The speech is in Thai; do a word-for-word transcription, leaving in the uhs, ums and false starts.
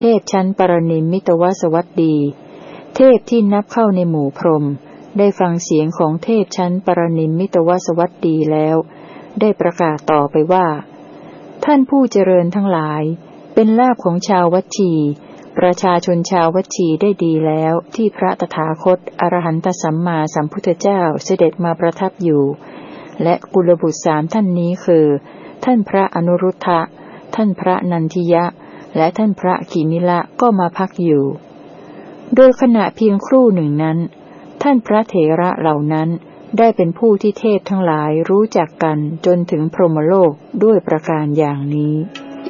เทพชั้นปรนิมมิตวสวัสดีเทพที่นับเข้าในหมู่พรหมได้ฟังเสียงของเทพชั้นปรนิมมิตวสวัสดีแล้วได้ประกาศต่อไปว่าท่านผู้เจริญทั้งหลายเป็นลาภของชาววัชชีประชาชนชาววัชชีได้ดีแล้วที่พระตถาคตอรหันตสัมมาสัมพุทธเจ้าเสด็จมาประทับอยู่และกุลบุตรสามท่านนี้คือท่านพระอนุรุทธะท่านพระนันทิยะและท่านพระกิมิละก็มาพักอยู่โดยขณะเพียงครู่หนึ่งนั้นท่านพระเถระเหล่านั้นได้เป็นผู้ที่เทพทั้งหลายรู้จักกันจนถึงพรหมโลกด้วยประการอย่างนี้